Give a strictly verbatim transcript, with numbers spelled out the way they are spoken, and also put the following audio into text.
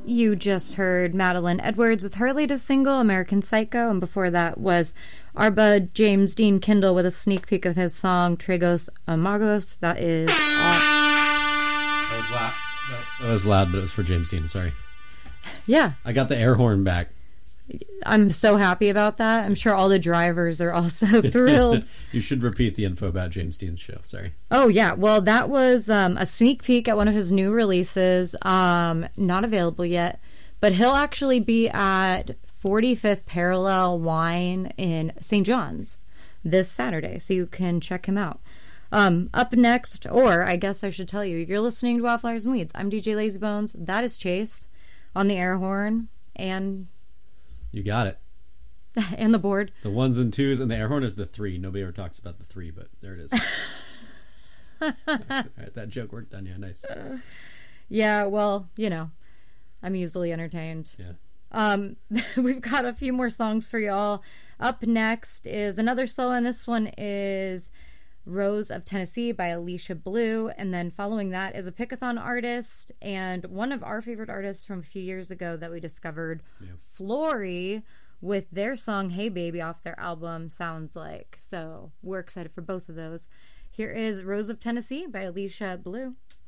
You just heard Madeline Edwards with her latest single, American Psycho, and before that was our bud James Dean Kindle with a sneak peek of his song, Tragos Amagos. That is all. That was loud. That was loud, but it was for James Dean, sorry. Yeah. I got the air horn back. I'm so happy about that. I'm sure all the drivers are also thrilled. You should repeat the info about James Dean's show. Sorry. Oh, yeah. Well, that was um, a sneak peek at one of his new releases. Um, not available yet. But he'll actually be at forty-fifth Parallel Wine in Saint John's this Saturday. So you can check him out. Um, up next, or I guess I should tell you, you're listening to Wildflowers and Weeds. I'm D J Lazybones. That is Chase on the air horn. And... You got it. And the board. The ones and twos, and the air horn is the three. Nobody ever talks about the three, but there it is. All right, that joke worked on you. Nice. Uh, yeah, well, you know, I'm easily entertained. Yeah. Um, we've got a few more songs for y'all. Up next is another solo, and this one is Rose of Tennessee by Alicia Blue. And then following that is a Pickathon artist and one of our favorite artists from a few years ago that we discovered, yeah. Flory, with their song Hey Baby off their album Sounds Like. So we're excited for both of those. Here is Rose of Tennessee by Alicia Blue.